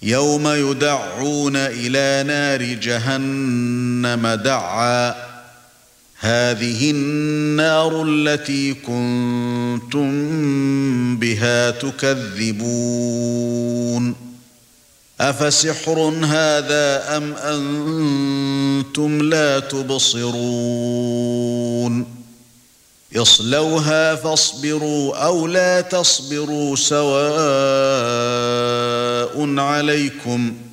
يوم يدعون إلى نار جهنم دعا هذه النار التي كنتم بها تكذبون أفسحر هذا أم أنتم لا تبصرون اصلوها فاصبروا أو لا تصبروا سواء عليكم